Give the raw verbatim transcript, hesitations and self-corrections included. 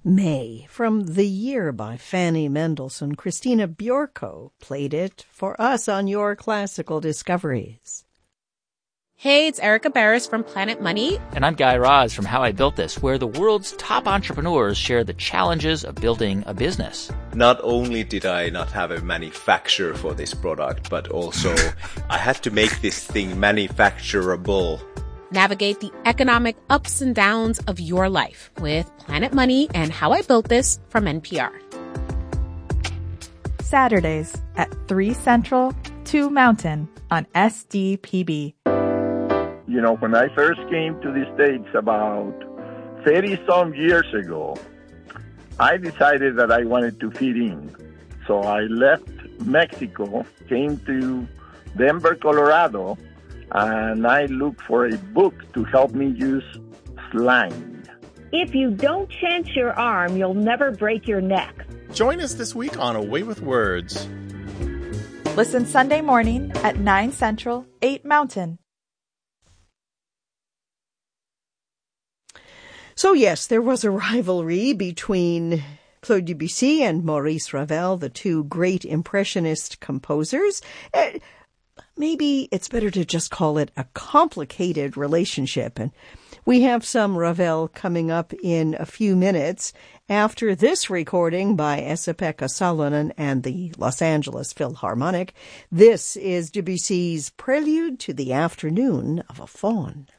May, from The Year by Fanny Mendelssohn. Christina Bjorko played it for us on Your Classical Discoveries. Hey, it's Erica Barris from Planet Money. And I'm Guy Raz from How I Built This, where the world's top entrepreneurs share the challenges of building a business. Not only did I not have a manufacturer for this product, but also I had to make this thing manufacturable. Navigate the economic ups and downs of your life with Planet Money and How I Built This from N P R. Saturdays at three Central, two Mountain on S D P B. You know, when I first came to the States about thirty-some years ago, I decided that I wanted to fit in. So I left Mexico, came to Denver, Colorado, and I looked for a book to help me use slang. If you don't chance your arm, you'll never break your neck. Join us this week on A Way with Words. Listen Sunday morning at nine Central, eight Mountain. So yes, there was a rivalry between Claude Debussy and Maurice Ravel, the two great Impressionist composers. Uh, maybe it's better to just call it a complicated relationship. And we have some Ravel coming up in a few minutes after this recording by Esa-Pekka Salonen and the Los Angeles Philharmonic. This is Debussy's Prelude to the Afternoon of a Faun.